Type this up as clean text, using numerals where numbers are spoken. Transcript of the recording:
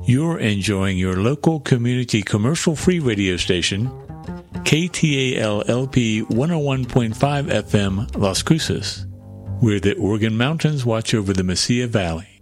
You're enjoying your local community commercial-free radio station, KTAL-LP 101.5 FM, Las Cruces, where the Organ Mountains watch over the Mesilla Valley.